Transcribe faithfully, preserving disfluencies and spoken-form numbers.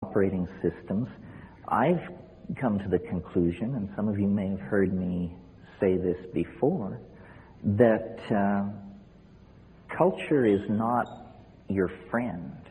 operating systems, I've come to the conclusion, and some of you may have heard me say this before, that uh, culture is not your friend.